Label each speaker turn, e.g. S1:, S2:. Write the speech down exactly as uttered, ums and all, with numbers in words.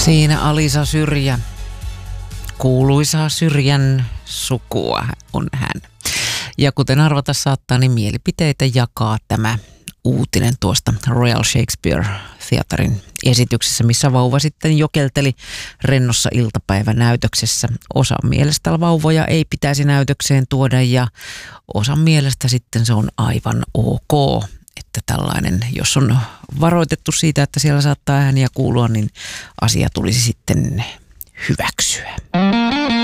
S1: Siinä Alisa Syrjä, kuuluisaa Syrjän sukua on hän. Ja kuten arvata saattaa, niin mielipiteitä jakaa tämä uutinen tuosta Royal Shakespeare Theatrein esityksessä, missä vauva sitten jokelteli rennossa iltapäivänäytöksessä. Osan mielestä vauvoja ei pitäisi näytökseen tuoda ja osan mielestä sitten se on aivan ok, että tällainen, jos on varoitettu siitä, että siellä saattaa ääniä kuulua, niin asia tulisi sitten hyväksyä.